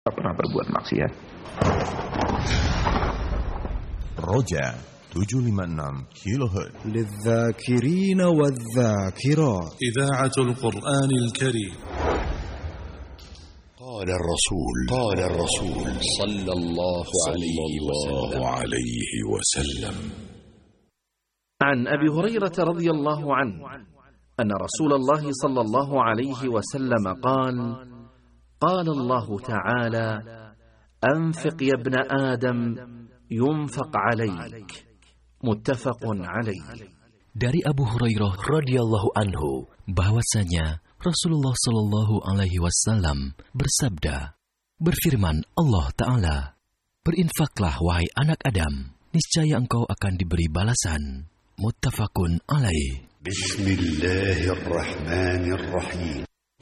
pernah berbuat maksiat. Roja 756 kHz للذاكرين والذاكرات. إذاعة القرآن الكريم. قال الرسول صلى الله عليه وسلم. عن أبي هريرة رضي الله عنه أن رسول الله صلى الله عليه وسلم قال: قال الله تعالى: أنفق يا ابن آدم ينفق عليك. متفق عليه. Dari Abu Hurairah radhiyallahu anhu bahwasanya Rasulullah sallallahu alaihi wasallam bersabda, berfirman Allah Ta'ala, berinfaklah wahai anak Adam, niscaya engkau akan diberi balasan. Muttafaqun alaih. Bismillahirrahmanirrahim.